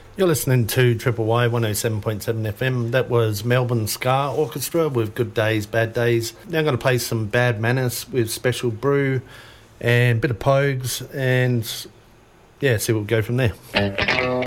You're listening to Triple Y 107.7 FM. That was Melbourne Ska Orchestra with Good Days, Bad Days. Now I'm going to play some Bad Manners with Special Brew and a bit of Pogues, and yeah, see what we'll go from there.